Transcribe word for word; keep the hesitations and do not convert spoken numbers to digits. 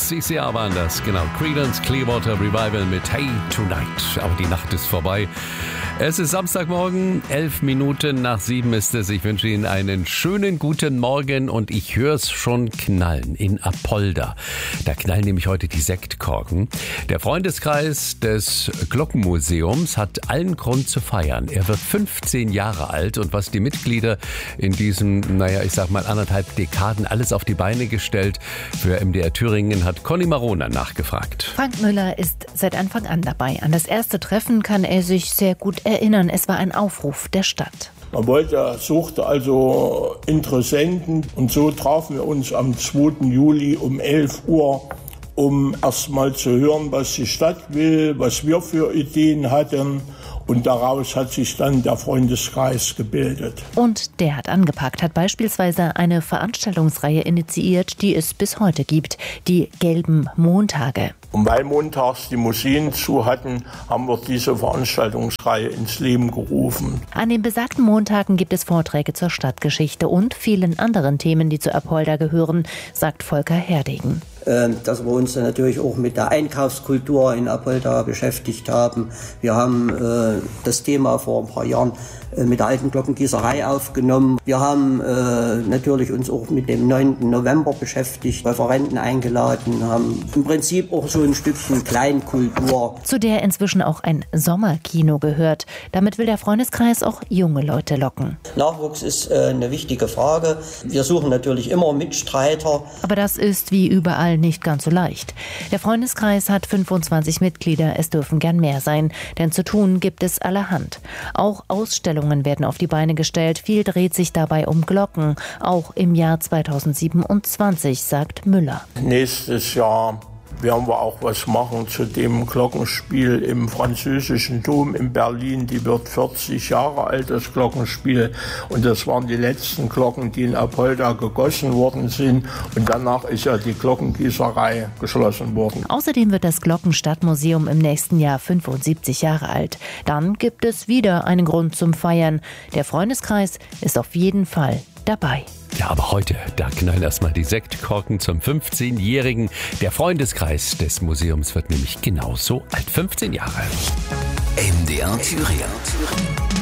Nächstes Jahr waren das, genau. Creedence Clearwater Revival mit Hey Tonight. Aber die Nacht ist vorbei. Es ist Samstagmorgen, elf Minuten nach sieben ist es. Ich wünsche Ihnen einen schönen guten Morgen und ich höre es schon knallen in Apolda. Da knallen nämlich heute die Sektkorken. Der Freundeskreis des Glockenmuseums hat allen Grund zu feiern. Er wird fünfzehn Jahre alt und was die Mitglieder in diesen, naja, ich sag mal anderthalb Dekaden alles auf die Beine gestellt. Für M D R Thüringen hat Conny Marona nachgefragt. Frank Müller ist seit Anfang an dabei. An das erste Treffen kann er sich sehr gut erinnern. Es war ein Aufruf der Stadt. Man wollte, suchte also Interessenten und so trafen wir uns am zweiten Juli um elf Uhr, um erstmal zu hören, was die Stadt will, was wir für Ideen hatten. Und daraus hat sich dann der Freundeskreis gebildet. Und der hat angepackt, hat beispielsweise eine Veranstaltungsreihe initiiert, die es bis heute gibt, die Gelben Montage. Und weil montags die Museen zu hatten, haben wir diese Veranstaltungsreihe ins Leben gerufen. An den besagten Montagen gibt es Vorträge zur Stadtgeschichte und vielen anderen Themen, die zu Apolda gehören, sagt Volker Herdegen. Dass wir uns natürlich auch mit der Einkaufskultur in Apolda beschäftigt haben. Wir haben äh, das Thema vor ein paar Jahren äh, mit der alten Glockengießerei aufgenommen. Wir haben äh, natürlich uns auch mit dem neunten November beschäftigt, Referenten eingeladen, haben im Prinzip auch so ein Stückchen Kleinkultur. Zu der inzwischen auch ein Sommerkino gehört. Damit will der Freundeskreis auch junge Leute locken. Nachwuchs ist äh, eine wichtige Frage. Wir suchen natürlich immer Mitstreiter. Aber das ist wie überall nicht ganz so leicht. Der Freundeskreis hat fünfundzwanzig Mitglieder, es dürfen gern mehr sein, denn zu tun gibt es allerhand. Auch Ausstellungen werden auf die Beine gestellt, viel dreht sich dabei um Glocken, auch im Jahr zweitausendsiebenundzwanzig, sagt Müller. Nächstes Jahr werden wir auch was machen zu dem Glockenspiel im französischen Dom in Berlin. Die wird vierzig Jahre alt, das Glockenspiel. Und das waren die letzten Glocken, die in Apolda gegossen worden sind. Und danach ist ja die Glockengießerei geschlossen worden. Außerdem wird das Glockenstadtmuseum im nächsten Jahr fünfundsiebzig Jahre alt. Dann gibt es wieder einen Grund zum Feiern. Der Freundeskreis ist auf jeden Fall dabei. Ja, aber heute, da knallen erstmal die Sektkorken zum fünfzehnjährigen. Der Freundeskreis des Museums wird nämlich genauso alt, fünfzehn Jahre. M D R Thüringen.